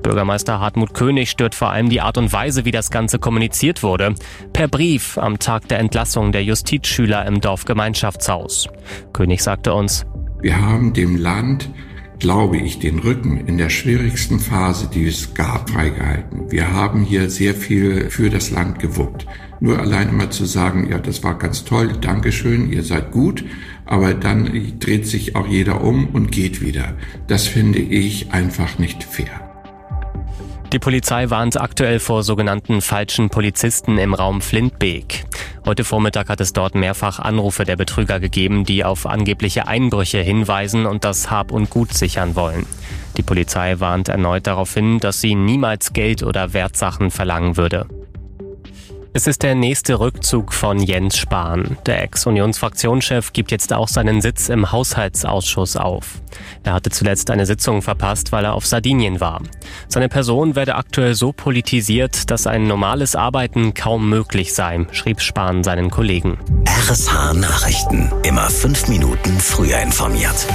Bürgermeister Hartmut König stört vor allem die Art und Weise, wie das Ganze kommuniziert wurde. Per Brief am Tag der Entlassung der Justizschüler im Dorfgemeinschaftshaus. König sagte uns: Wir haben dem Land, glaube ich, den Rücken in der schwierigsten Phase, die es gab, freigehalten. Wir haben hier sehr viel für das Land gewuppt. Nur alleine mal zu sagen, ja, das war ganz toll, Dankeschön, ihr seid gut, aber dann dreht sich auch jeder um und geht wieder. Das finde ich einfach nicht fair. Die Polizei warnt aktuell vor sogenannten falschen Polizisten im Raum Flintbeek. Heute Vormittag hat es dort mehrfach Anrufe der Betrüger gegeben, die auf angebliche Einbrüche hinweisen und das Hab und Gut sichern wollen. Die Polizei warnt erneut darauf hin, dass sie niemals Geld oder Wertsachen verlangen würde. Es ist der nächste Rückzug von Jens Spahn. Der Ex-Unionsfraktionschef gibt jetzt auch seinen Sitz im Haushaltsausschuss auf. Er hatte zuletzt eine Sitzung verpasst, weil er auf Sardinien war. Seine Person werde aktuell so politisiert, dass ein normales Arbeiten kaum möglich sei, schrieb Spahn seinen Kollegen. RSH Nachrichten. Immer 5 Minuten früher informiert.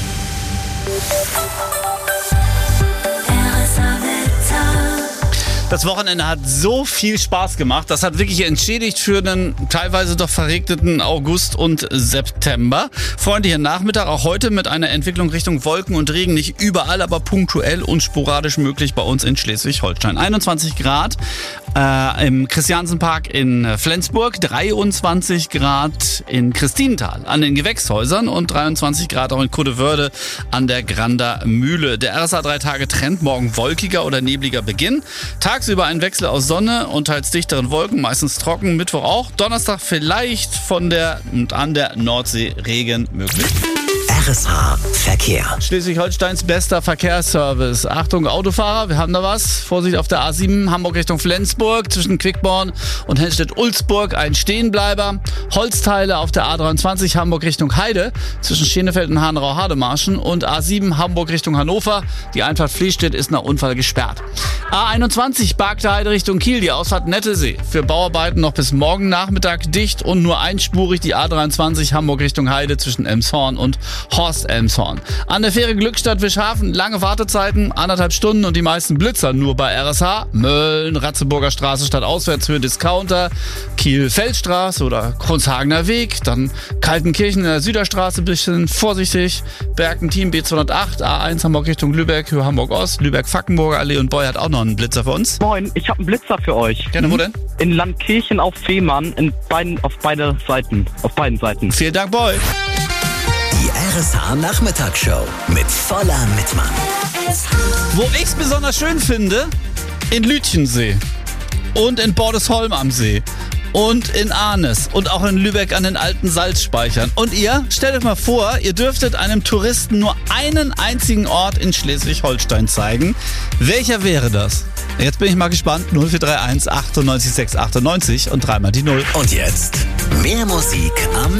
Das Wochenende hat so viel Spaß gemacht. Das hat wirklich entschädigt für einen teilweise doch verregneten August und September. Freundlicher Nachmittag, auch heute mit einer Entwicklung Richtung Wolken und Regen. Nicht überall, aber punktuell und sporadisch möglich bei uns in Schleswig-Holstein. 21 Grad im Christiansenpark in Flensburg, 23 Grad in Christinenthal an den Gewächshäusern und 23 Grad auch in Kuddewörde an der Grander Mühle. Der RSA 3-Tage-Trend: morgen wolkiger oder nebliger Beginn. Tagsüber ein Wechsel aus Sonne und teils dichteren Wolken, meistens trocken. Mittwoch auch. Donnerstag vielleicht von der und an der Nordsee Regen möglich. RSH Verkehr. Schleswig-Holsteins bester Verkehrsservice. Achtung Autofahrer, wir haben da was. Vorsicht auf der A7 Hamburg Richtung Flensburg zwischen Quickborn und Hennstedt-Ulzburg ein Stehenbleiber. Holzteile auf der A23 Hamburg Richtung Heide zwischen Schenefeld und Hanau-Hademarschen und A7 Hamburg Richtung Hannover. Die Einfahrt Fließstedt ist nach Unfall gesperrt. A21 Barkter Heide Richtung Kiel, die Ausfahrt Nettesee. Für Bauarbeiten noch bis morgen Nachmittag dicht und nur einspurig die A23 Hamburg Richtung Heide zwischen Elmshorn und Horst-Elmshorn. An der Fähre Glückstadt Wischhafen lange Wartezeiten, 1,5 Stunden und die meisten Blitzer nur bei RSH. Mölln, Ratzeburger Straße statt Auswärtshöhe Discounter, Kiel-Feldstraße oder Kronshagener Weg, dann Kaltenkirchen in der Süderstraße, bisschen vorsichtig, Bergen-Team B208, A1 Hamburg Richtung Lübeck, Höhe Hamburg-Ost, Lübeck-Fackenburger Allee und Boy hat auch noch einen Blitzer für uns. Moin, ich habe einen Blitzer für euch. Gerne, wo denn? In Landkirchen auf Fehmarn, auf beiden Seiten. Vielen Dank, Boy. Die RSH Nachmittagsshow mit Voller Mitmann. Wo ich es besonders schön finde, in Lütchensee und in Bordesholm am See und in Arnes und auch in Lübeck an den alten Salzspeichern. Und ihr, stellt euch mal vor, ihr dürftet einem Touristen nur einen einzigen Ort in Schleswig-Holstein zeigen. Welcher wäre das? Jetzt bin ich mal gespannt. 0431 98 698 und dreimal die 0. Und jetzt mehr Musik am